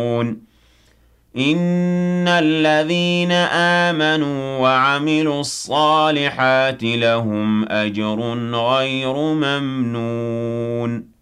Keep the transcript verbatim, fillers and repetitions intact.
إِنَّ الَّذِينَ آمَنُوا وَعَمِلُوا الصَّالِحَاتِ لَهُمْ أَجْرٌ غَيْرُ مَمْنُونٍ